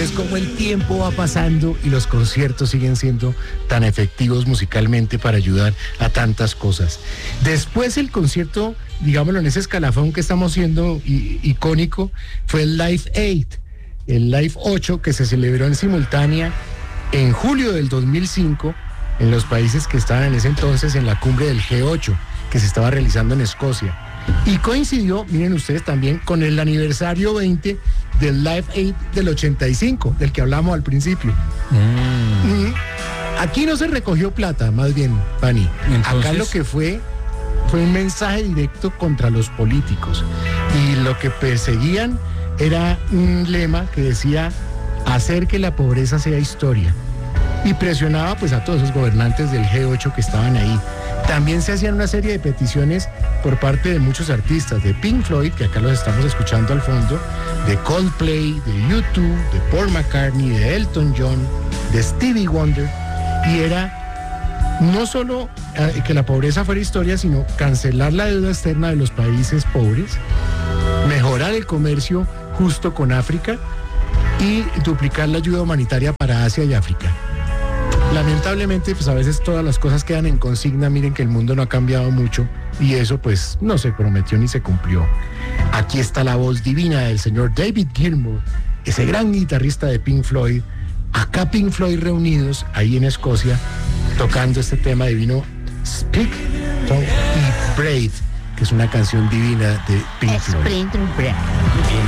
ves cómo el tiempo va pasando y los conciertos siguen siendo tan efectivos musicalmente para ayudar a tantas cosas. Después el concierto, digámoslo en ese escalafón que estamos siendo icónico, fue el Live 8, el Live 8 que se celebró en simultánea en julio del 2005 en los países que estaban en ese entonces en la cumbre del G8 que se estaba realizando en Escocia. Y coincidió, miren ustedes también, con el aniversario 20 del Live 8 del 85, del que hablamos al principio. Aquí no se recogió plata, más bien, Pani. Entonces, acá lo que fue un mensaje directo contra los políticos. Y lo que perseguían era un lema que decía, hacer que la pobreza sea historia. Y presionaba pues a todos esos gobernantes del G8 que estaban ahí. También se hacían una serie de peticiones por parte de muchos artistas, de Pink Floyd, que acá los estamos escuchando al fondo, de Coldplay, de U2, de Paul McCartney, de Elton John, de Stevie Wonder, y era no solo que la pobreza fuera historia, sino cancelar la deuda externa de los países pobres, mejorar el comercio justo con África y duplicar la ayuda humanitaria para Asia y África. Lamentablemente, pues a veces todas las cosas quedan en consigna. Miren que el mundo no ha cambiado mucho y eso pues no se prometió ni se cumplió. Aquí está la voz divina del señor David Gilmour, ese gran guitarrista de Pink Floyd. Acá Pink Floyd reunidos ahí en Escocia tocando este tema divino, Speak y Breathe, que es una canción divina de Pink Floyd.